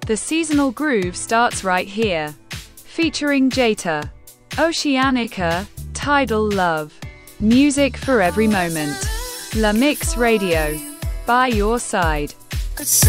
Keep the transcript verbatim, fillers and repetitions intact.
The seasonal groove starts right here. Featuring Jata. Oceanica, Tidal Love. Music for every moment. La Mix Radio. By your side.